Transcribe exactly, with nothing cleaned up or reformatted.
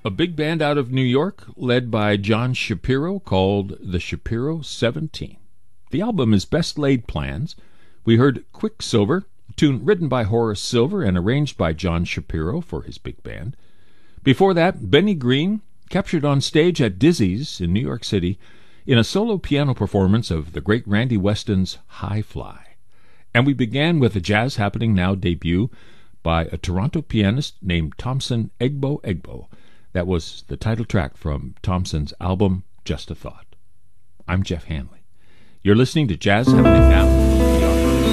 A big band out of New York, led by John Shapiro, called the Shapiro seventeen. The album is Best Laid Plans. We heard Quicksilver, a tune written by Horace Silver and arranged by John Shapiro for his big band. Before that, Benny Green, captured on stage at Dizzy's in New York City in a solo piano performance of the great Randy Weston's High Fly. And we began with a Jazz Happening Now debut by a Toronto pianist named Thompson Egbo Egbo. That was the title track from Thompson's album, Just a Thought. I'm Jeff Hanley. You're listening to Jazz Happening Now.